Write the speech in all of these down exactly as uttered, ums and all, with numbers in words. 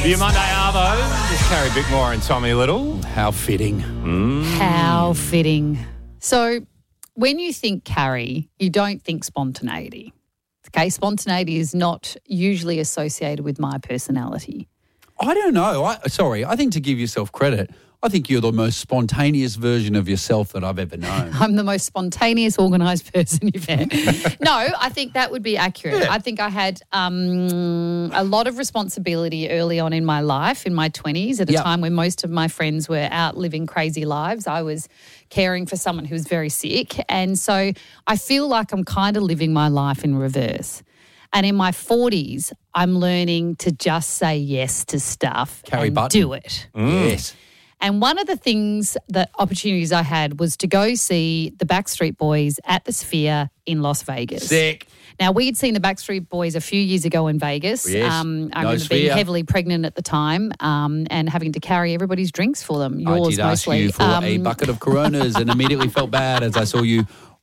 your Monday Arvo. It's Carrie Bickmore and Tommy Little. How fitting. Mm. How fitting. So when you think Carrie, you don't think spontaneity. Okay, spontaneity is not usually associated with my personality. I don't know. I, sorry, I think to give yourself credit, I think you're the most spontaneous version of yourself that I've ever known. I'm the most spontaneous, organised person you've had. No, I think that would be accurate. Yeah. I think I had um, a lot of responsibility early on in my life, in my twenties, at a Yep. time when most of my friends were out living crazy lives. I was caring for someone who was very sick. And so I feel like I'm kind of living my life in reverse. And in my forties, I'm learning to just say yes to stuff Carrie and Button. do it. Yes. And one of the things, that opportunities I had was to go see the Backstreet Boys at the Sphere in Las Vegas. Sick. Now, we had seen the Backstreet Boys a few years ago in Vegas. Yes. Um, I No remember being Sphere. heavily pregnant at the time um, and having to carry everybody's drinks for them. I Yours did ask mostly. you for Um, a bucket of Coronas and immediately felt bad as I saw you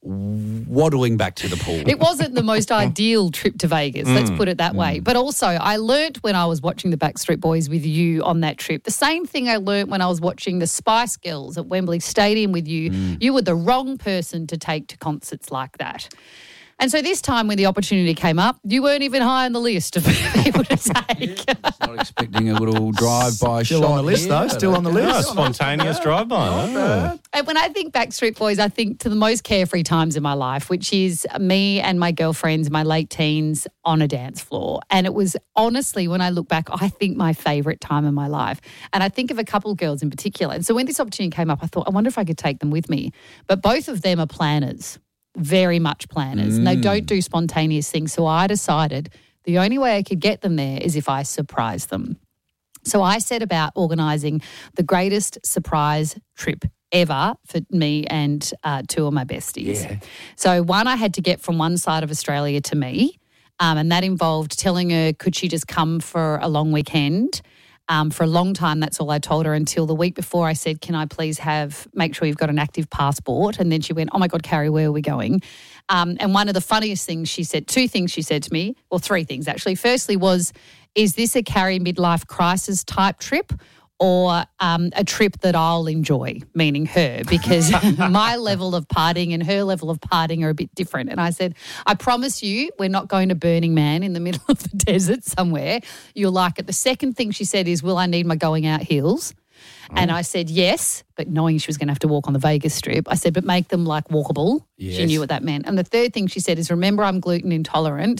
waddling back to the pool. It wasn't the most ideal trip to Vegas, let's put it that way. But also, I learnt when I was watching the Backstreet Boys with you on that trip, the same thing I learnt when I was watching the Spice Girls at Wembley Stadium with you. You were the wrong person to take to concerts like that. And so this time when the opportunity came up, you weren't even high on the list of people to take. Not expecting a little drive-by Still shot on the list, here, though. but Still on the Oh, list. spontaneous drive-by. Oh. And when I think Backstreet Boys, I think to the most carefree times in my life, which is me and my girlfriends, my late teens, on a dance floor. And it was honestly, when I look back, I think my favourite time in my life. And I think of a couple of girls in particular. And so when this opportunity came up, I thought, I wonder if I could take them with me. But both of them are planners, very much planners, and they don't do spontaneous things. So I decided the only way I could get them there is if I surprised them. So I set about organising the greatest surprise trip ever for me and uh, two of my besties. Yeah. So one, I had to get from one side of Australia to me, um, and that involved telling her, could she just come for a long weekend? Um, for a long time, that's all I told her until the week before I said, can I please have, make sure you've got an active passport? And then she went, oh my God, Carrie, where are we going? Um, and one of the funniest things she said, two things she said to me, well, three things actually. Firstly was, is this a Carrie midlife crisis type trip or um, a trip that I'll enjoy, meaning her, because my level of partying and her level of partying are a bit different. And I said, I promise you we're not going to Burning Man in the middle of the desert somewhere. You'll like it. The second thing she said is, will I need my going out heels? And I said, yes, but knowing she was going to have to walk on the Vegas Strip, I said, but make them like walkable. She Yes. knew what that meant. And the third thing she said is, remember, I'm gluten intolerant.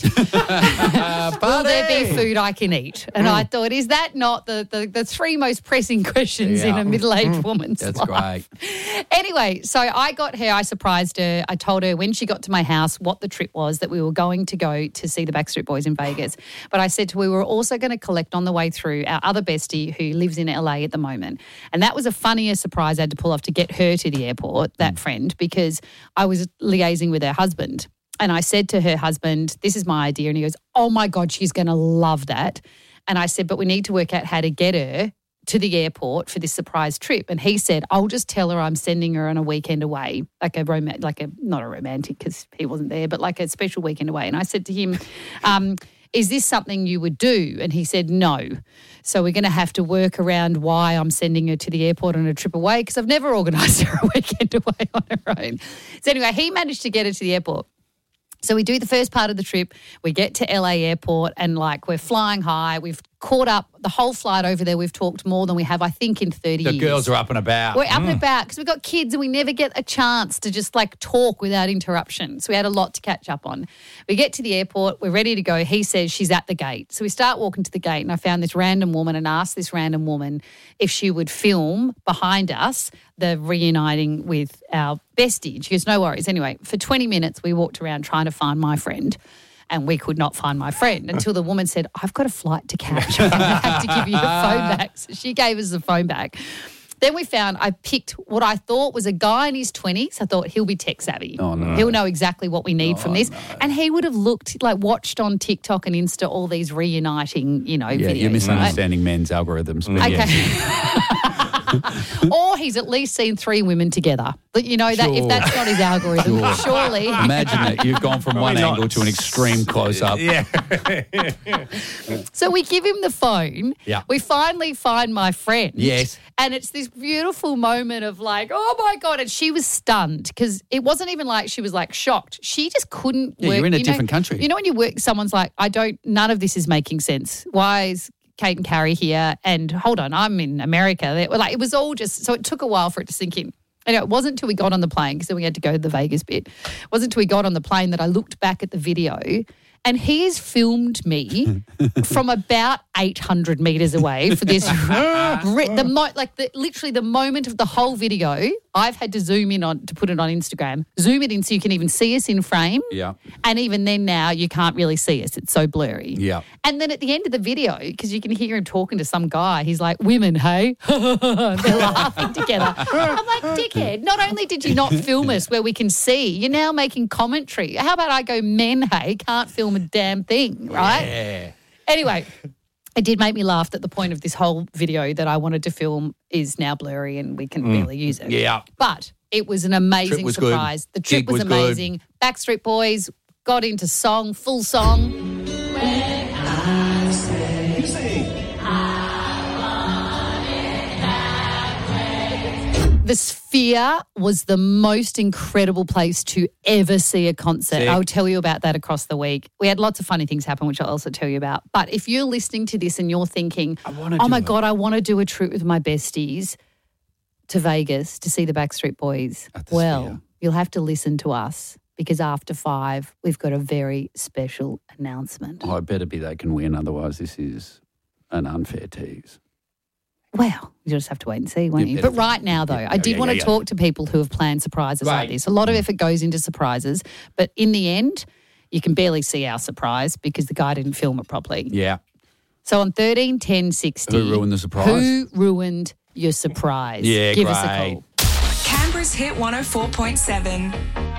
Will there be food I can eat? And I thought, is that not the, the, the three most pressing questions in Yeah. a middle-aged woman's That's life? great. Anyway, so I got her, I surprised her. I told her when she got to my house what the trip was, that we were going to go to see the Backstreet Boys in Vegas. But I said to her, we were also going to collect on the way through our other bestie who lives in L A at the moment. And that was a funnier surprise I had to pull off to get her to the airport, that friend, because I was liaising with her husband. And I said to her husband, this is my idea. And he goes, oh my God, she's going to love that. And I said, but we need to work out how to get her to the airport for this surprise trip. And he said, I'll just tell her I'm sending her on a weekend away, like a romantic, like a, not a romantic because he wasn't there, but like a special weekend away. And I said to him, um, is this something you would do? And he said, no. So we're going to have to work around why I'm sending her to the airport on a trip away, because I've never organised her a weekend away on her own. So anyway, he managed to get her to the airport. So we do the first part of the trip. We get to L A airport and like we're flying high. We've caught up the whole flight over there. We've talked more than we have, I think, in thirty The years. girls are up and about. We're up and about because we've got kids and we never get a chance to just like talk without interruption. So we had a lot to catch up on. We get to the airport. We're ready to go. He says she's at the gate. So we start walking to the gate and I found this random woman and asked this random woman if she would film behind us the reuniting with our bestie. And she goes, no worries. Anyway, for twenty minutes we walked around trying to find my friend. And we could not find my friend until the woman said, I've got a flight to catch. I'm going to have to give you the phone back. So she gave us the phone back. Then we found, I picked what I thought was a guy in his twenties. I thought he'll be tech savvy. Oh, no. He'll know exactly what we need Oh, from this. no. And he would have looked, like watched on TikTok and Insta all these reuniting, you know, Yeah, videos. you're right? misunderstanding men's algorithms. but Okay. yes. Or he's at least seen three women together. But you know, that if Sure. that's not his algorithm, Sure. surely. Imagine that. You've gone from one not. angle to an extreme close-up. Yeah. So we give him the phone. Yeah. We finally find my friend. Yes. And it's this beautiful moment of like, oh my God. And she was stunned because it wasn't even like she was like shocked. She just couldn't Yeah, work. you're in a you know- different country. You know, when you work, someone's like, I don't, none of this is making sense. Why is Kate and Carrie here? And hold on, I'm in America. They were like, it was all just, so it took a while for it to sink in. And it wasn't until we got on the plane, because then we had to go to the Vegas bit. It wasn't until we got on the plane that I looked back at the video, and he has filmed me from about eight hundred metres away for this. the mo- like the, literally the moment of the whole video, I've had to zoom in on to put it on Instagram. Zoom it in so you can even see us in frame. Yeah. And even then now you can't really see us. It's so blurry. Yeah. And then at the end of the video, because you can hear him talking to some guy, he's like, women, hey? They're laughing together. I'm like, dickhead, not only did you not film us where we can see, you're now making commentary. How about I go, men, hey, can't film a damn thing, right? Yeah. Anyway, it did make me laugh that the point of this whole video that I wanted to film is now blurry and we can barely use it. Yeah. But it was an amazing was good. surprise. The trip Gig was, was good. amazing. Backstreet Boys got into song, full song. The Sphere was the most incredible place to ever see a concert. Sick. I'll tell you about that across the week. We had lots of funny things happen, which I'll also tell you about. But if you're listening to this and you're thinking, wanna oh do my it." God, I want to do a trip with my besties to Vegas to see the Backstreet Boys. At the Well, Sphere. you'll have to listen to us because after five, we've got a very special announcement. Oh, I better be they can win, otherwise this is an unfair tease. Well, you'll just have to wait and see, won't Yeah, you? better But right now, though, yeah, I did yeah, want to yeah, yeah. talk to people who have planned surprises like Right. this. A lot of effort goes into surprises, but in the end, you can barely see our surprise because the guy didn't film it properly. Yeah. So on thirteen ten sixty, Who ruined the surprise? Who ruined your surprise? Yeah, Give us a great. call. Canberra's Hit one oh four point seven.